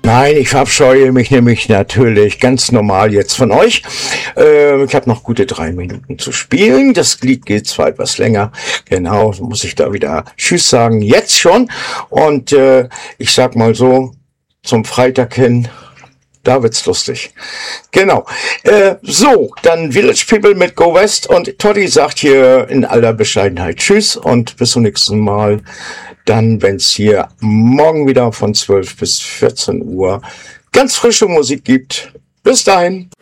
Nein, ich verabscheue mich nämlich natürlich ganz normal jetzt von euch. Ich habe noch gute 3 Minuten zu spielen. Das Lied geht zwar etwas länger. Genau, muss ich da wieder Tschüss sagen, jetzt schon. Und ich sag mal so, zum Freitag hin, da wird's lustig. Genau. So, dann Village People mit Go West. Und Toddy sagt hier in aller Bescheidenheit Tschüss und bis zum nächsten Mal. Dann, wenn's hier morgen wieder von 12 bis 14 Uhr ganz frische Musik gibt. Bis dahin.